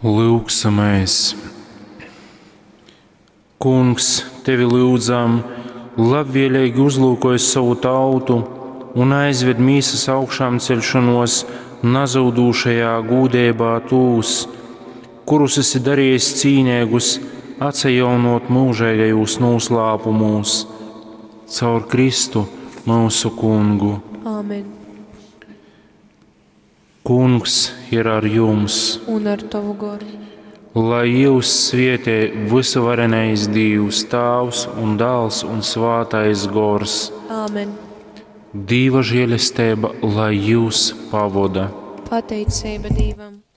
Lūksamais. Kungs, tevi lūdzam, labvēlīgi uzlūkoji savu tautu un aizved mīsas augšām celšanos nazudūšajā gūdībā tūs, kurus esi darījis cīnīgus atjaunot mūžīgajos noslēpumos, caur Kristu mūsu Kungu. Āmen. Kungs ir ar jums, Un ar tavu garu. lai jūs svētī visvarenais Dievs, Tēvs un Dēls un Svētais Gors. Āmen. Dieva žēlastība, lai jūs pavada. Pateicība Dievam.